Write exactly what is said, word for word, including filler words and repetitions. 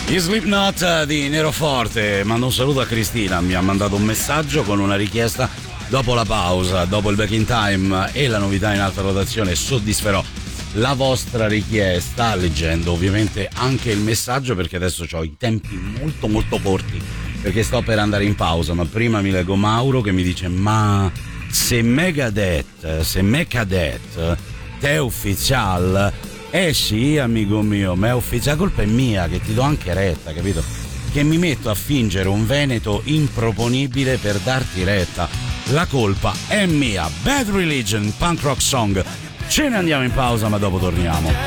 Gli Slipknot di Nero Forte. Mando un saluto a Cristina, mi ha mandato un messaggio con una richiesta. Dopo la pausa, dopo il back in time e la novità in alta rotazione, soddisferò la vostra richiesta leggendo ovviamente anche il messaggio, perché adesso ho i tempi molto molto corti perché sto per andare in pausa. Ma prima mi leggo Mauro che mi dice: ma se Megadeth se Megadeth è ufficiale. Eh sì, amico mio, ma è ufficiale, colpa è mia che ti do anche retta, capito? Che mi metto a fingere un veneto improponibile per darti retta. La colpa è mia. Bad Religion, punk rock song. Ce ne andiamo in pausa, ma dopo torniamo.